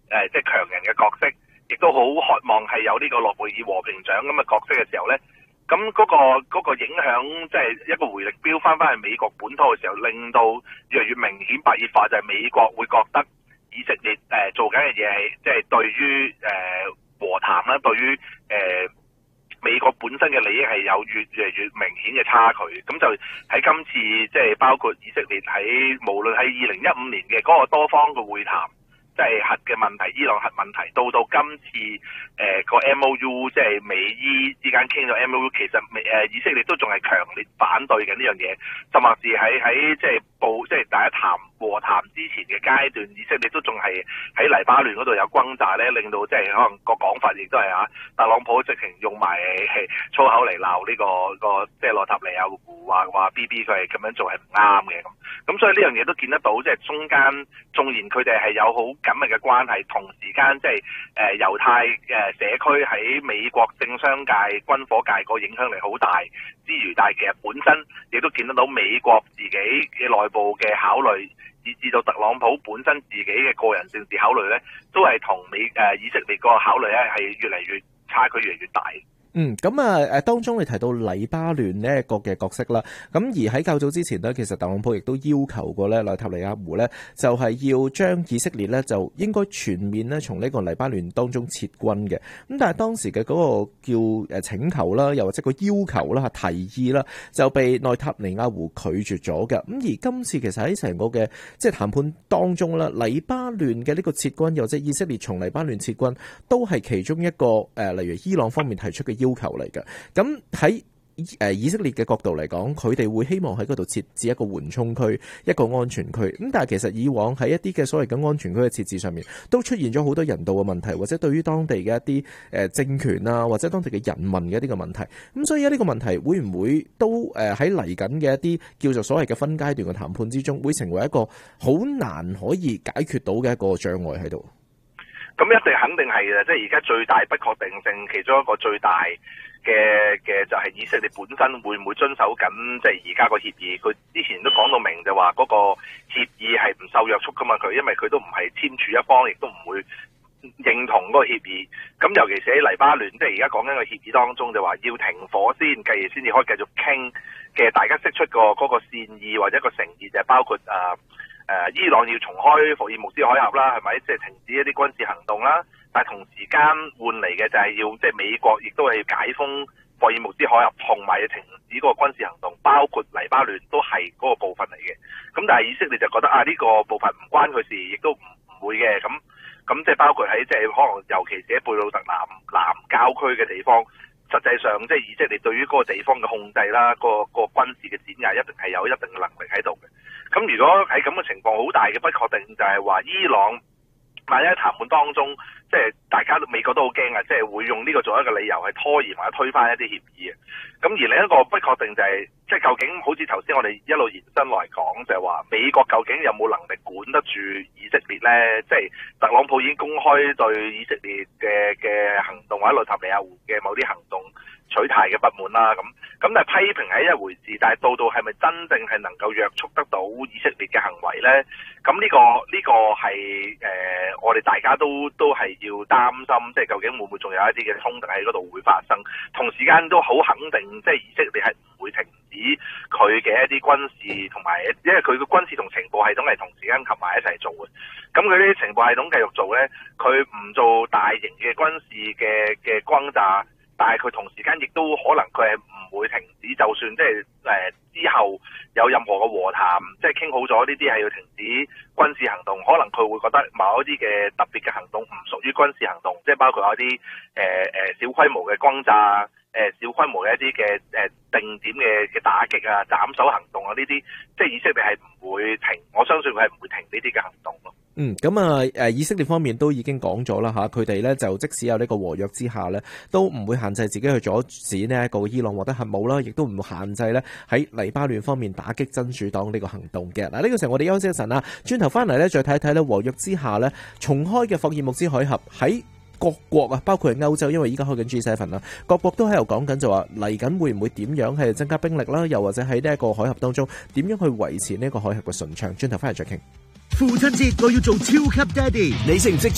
即係強人嘅角色，亦都好渴望係有呢個諾貝爾和平獎咁嘅角色嘅時候咧，咁嗰個影響即係一個回力鏢翻去美國本土嘅時候，令到越嚟越明顯白熱化，就係美國會覺得以色列做緊嘅嘢係即係對於和談啦，對於美國本身嘅利益係有越嚟越明顯嘅差距。咁就喺今次即係包括以色列喺無論係2015年嘅嗰個多方嘅會談，即係核嘅問題，伊朗核問題，到今次個 MOU 即係美伊之間傾咗 MOU， 其實以色列都仲係強烈反對緊呢樣嘢，甚至喺即係第一談和談之前嘅階段，以色列都仲係喺黎巴嫩嗰度有轟炸咧，令到即係可能個講法亦都係特朗普直情用埋粗口嚟鬧呢個即係內塔尼亞胡話 BB 佢係咁樣做係唔啱嘅咁所以呢樣嘢都見得到，即係中間縱然佢哋係有好緊密嘅關係，同時間即係猶太社區喺美國政商界、軍火界個影響力好大之餘，但係其實本身亦都見得到美國自己嘅內部嘅考慮，以至到特朗普本身自己嘅個人政治考慮咧，都係同以色列個考慮咧係越嚟越差距越嚟越大。 咁當中你提到黎巴嫩呢一個嘅角色啦，咁而喺較早之前呢，其實特朗普亦都要求過咧內塔尼亞胡咧，就係要將以色列咧就應該全面咧從呢個黎巴嫩當中撤軍嘅。咁但係當時嘅嗰個叫請求啦，又或者個要求啦、提議啦，就被內塔尼亞胡拒絕咗嘅。咁而今次其實喺成個嘅即係談判當中啦，黎巴嫩嘅呢個撤軍，又或者以色列從黎巴嫩撤軍，都係其中一個例如伊朗方面提出嘅要求嚟嘅。咁喺以色列嘅角度嚟講，佢哋會希望喺嗰度設置一個緩衝區、一個安全區。咁但係其實以往喺一啲嘅所謂嘅安全區嘅設置上面，都出現咗好多人道嘅問題，或者對於當地嘅一啲政權啊，或者當地嘅人民嘅一啲嘅問題。咁所以呢個問題會唔會都喺嚟緊嘅一啲叫做所謂嘅分階段嘅談判之中，會成為一個好難可以解決到嘅一個障礙喺度？ 咁一定肯定係嘅，即係而家最大不確定性，其中一個最大嘅就係以色列本身會唔會遵守緊即係而家個協議。佢之前都講到明就話嗰個協議係唔受約束噶嘛，佢因為佢都唔係簽署一方，亦都唔會認同嗰個協議。咁尤其是喺黎巴嫩，即係而家講緊個協議當中就話要停火先，繼而先至可以繼續傾嘅。大家釋出嗰個善意或者個誠意，就係包括伊朗要重開霍爾木茲海峽啦，係咪？即係停止一啲軍事行動啦。但係同時間換嚟嘅就係要即係美國亦都係要解封霍爾木茲海峽，同埋要停止嗰個軍事行動，包括黎巴嫩都係嗰個部分嚟嘅。咁但係以色列就覺得呢個部分唔關佢事，亦都唔會嘅。咁即係包括喺即係可能尤其是喺貝魯特南郊區嘅地方，實際上即係以色列對於嗰個地方嘅控制啦，個軍事嘅碾壓一定係有一定嘅能力喺度嘅。咁如果喺咁嘅情況，好大嘅不確定就係話伊朗萬一喺談判當中，即係大家美國都好驚啊，即係會用呢個做一個理由去拖延或者推翻一啲協議啊。咁而另一個不確定就係，即係究竟好似頭先我哋一路延伸來講，就係話美國究竟有冇能力管得住以色列呢？即係特朗普已經公開對以色列嘅行動或者內塔尼亞胡嘅某啲行動取態嘅不滿啦。咁但係批評係一回事，但係到係咪真正係能夠約束得到以色列嘅行為呢？咁呢個係我哋大家都係要擔心，即係究竟會唔會仲有一啲嘅衝突喺嗰度會發生？同時間都好肯定，即係以色列係唔會停止佢嘅一啲軍事同埋，因為佢嘅軍事同情報系統係同時間合埋一齊做嘅。咁佢啲情報系統繼續做呢，佢唔做大型嘅軍事嘅轟炸。但係佢同時間亦都可能佢係唔會停止，就算即係之後有任何嘅和談，即係傾好咗呢啲係要停止軍事行動，可能佢會覺得某一啲嘅特別嘅行動唔屬於軍事行動，即係包括有啲小規模嘅轟炸、小規模嘅一啲嘅定點嘅打擊啊、斬首行動啊呢啲，即係以色列係唔會停，我相信佢係唔會停呢啲嘅行動咯。 以色列方面都已經講咗啦嚇，佢哋咧就即使有呢個和約之下咧，都唔會限制自己去阻止呢一個伊朗獲得核武啦，亦都唔會限制咧喺黎巴嫩方面打擊真主黨呢個行動嘅。嗱，呢個時候我哋休息一陣啦，轉頭翻嚟咧再睇睇咧和約之下咧重開嘅霍爾木茲海峽喺各國啊，包括係歐洲，因為依家開緊 G7 啦，各國都喺度講緊就話嚟緊會唔會點樣係增加兵力啦，又或者喺呢一個海峽當中點樣去維持呢個海峽嘅順暢。轉頭翻嚟再傾。 父親節我要做超級爹哋，你識唔識